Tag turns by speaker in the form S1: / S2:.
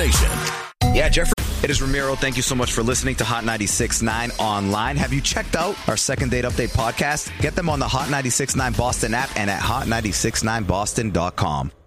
S1: Nation.
S2: Yeah, Jeffrey. It is Ramiro. Thank you so much for listening to Hot 96.9 online. Have you checked out our Second Date Update podcast? Get them on the Hot 96.9 Boston app and at hot969boston.com.